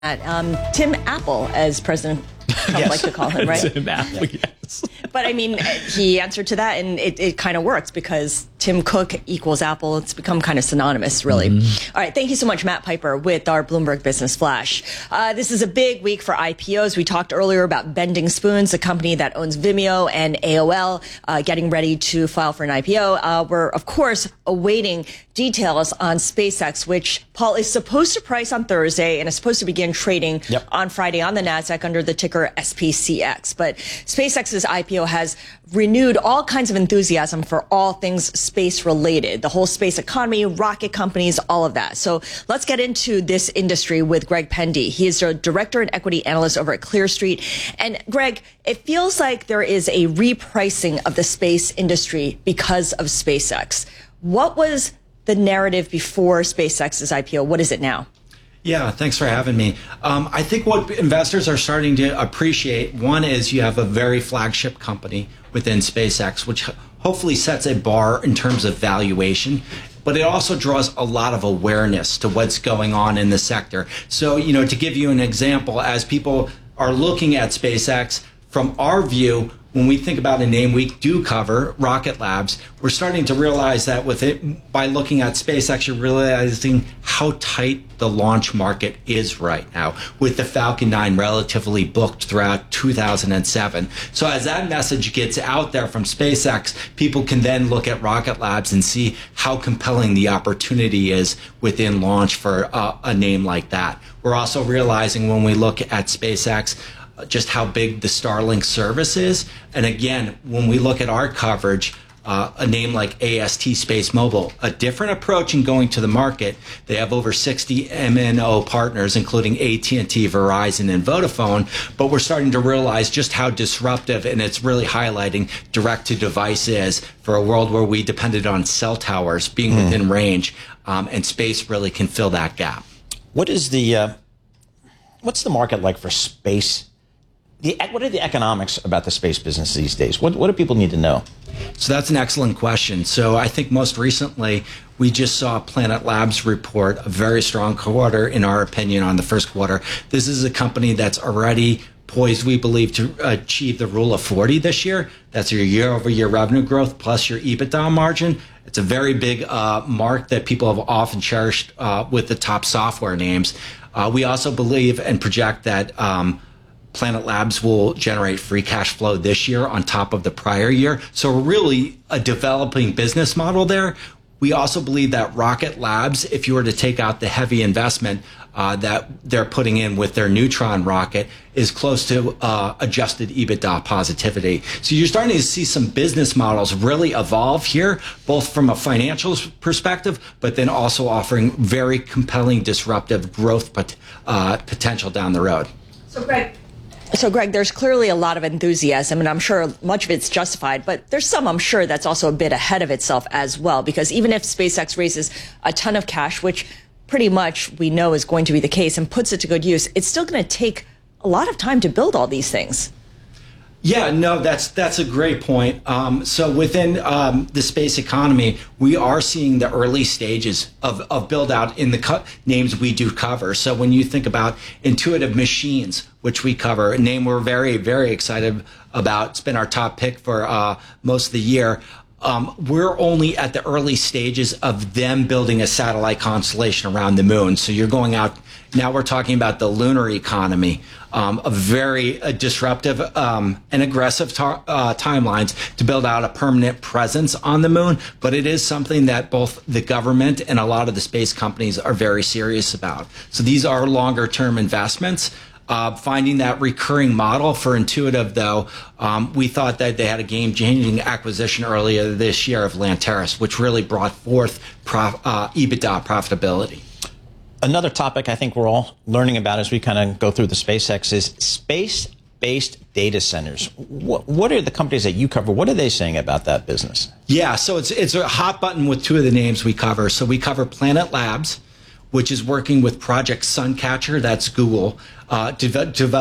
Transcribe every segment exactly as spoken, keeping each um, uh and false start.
Um, Tim Apple, as President Trump yes. like to call him, right? Tim Apple, yes. But I mean, he answered to that, and it, it kind of works because Tim Cook equals Apple. It's become kind of synonymous, really. Mm-hmm. All right. Thank you so much, Matt Piper, with our Bloomberg Business Flash. Uh, this is a big week for I P Os. We talked earlier about Bending Spoons, a company that owns Vimeo and A O L, uh, getting ready to file for an I P O. Uh, we're, of course, awaiting details on SpaceX, which, Paul, is supposed to price on Thursday and is supposed to begin trading yep. on Friday on the NASDAQ under the ticker S P C X. But SpaceX's I P O has renewed all kinds of enthusiasm for all things space related, the whole space economy, rocket companies, all of that. So let's get into this industry with Greg Pendy. He is a director and equity analyst over at Clear Street. And Greg, it feels like there is a repricing of the space industry because of SpaceX. What was the narrative before SpaceX's I P O? What is it now? Yeah, thanks for having me. Um, I think what investors are starting to appreciate, one is you have a very flagship company within SpaceX, which hopefully sets a bar in terms of valuation, but it also draws a lot of awareness to what's going on in the sector. So, you know, to give you an example, as people are looking at SpaceX, from our view, when we think about a name we do cover, Rocket Labs, we're starting to realize that with it, by looking at SpaceX, you're realizing how tight the launch market is right now, with the Falcon nine relatively booked throughout two thousand seven. So as that message gets out there from SpaceX, people can then look at Rocket Labs and see how compelling the opportunity is within launch for uh, a name like that. We're also realizing when we look at SpaceX, just how big the Starlink service is. And again, when we look at our coverage, uh, a name like A S T Space Mobile, a different approach in going to the market. They have over sixty M N O partners, including A T and T, Verizon, and Vodafone. But we're starting to realize just how disruptive, and it's really highlighting direct-to-device is for a world where we depended on cell towers being mm. within range, um, and space really can fill that gap. What is the, uh, what's the market like for space? The, what are the economics about the space business these days? What, what do people need to know? So that's an excellent question. So I think most recently, we just saw Planet Labs report a very strong quarter, in our opinion, on the first quarter. This is a company that's already poised, we believe, to achieve the rule of forty this year. That's your year-over-year revenue growth plus your EBITDA margin. It's a very big uh, mark that people have often cherished uh, with the top software names. Uh, we also believe and project that um, Planet Labs will generate free cash flow this year on top of the prior year. So really a developing business model there. We also believe that Rocket Labs, if you were to take out the heavy investment uh, that they're putting in with their Neutron rocket, is close to uh, adjusted EBITDA positivity. So you're starting to see some business models really evolve here, both from a financial perspective, but then also offering very compelling disruptive growth pot- uh, potential down the road. So, Greg, So, Greg, there's clearly a lot of enthusiasm, and I'm sure much of it's justified, but there's some, I'm sure, that's also a bit ahead of itself as well, because even if SpaceX raises a ton of cash, which pretty much we know is going to be the case, and puts it to good use, it's still going to take a lot of time to build all these things. Yeah, no, that's that's a great point. Um, so within um, the space economy, we are seeing the early stages of, of build out in the co- names we do cover. So when you think about Intuitive Machines, which we cover, a name we're very, very excited about. It's been our top pick for uh, most of the year. Um, we're only at the early stages of them building a satellite constellation around the moon. So you're going out, now we're talking about the lunar economy, um, a very uh, disruptive um, and aggressive ta- uh, timelines to build out a permanent presence on the moon. But it is something that both the government and a lot of the space companies are very serious about. So these are longer term investments. Uh, finding that recurring model for Intuitive, though, um, we thought that they had a game-changing acquisition earlier this year of Lanteris, which really brought forth prof, uh, EBITDA profitability. Another topic I think we're all learning about as we kind of go through the SpaceX is space-based data centers. What, what are the companies that you cover? What are they saying about that business? Yeah, so it's it's a hot button with two of the names we cover. So we cover Planet Labs, which is working with Project Suncatcher, that's Google, uh, to de- develop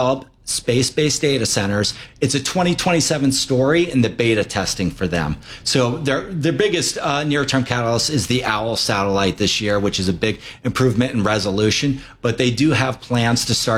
space-based data centers. It's a twenty twenty-seven story in the beta testing for them. So their their biggest uh, near-term catalyst is the OWL satellite this year, which is a big improvement in resolution. But they do have plans to start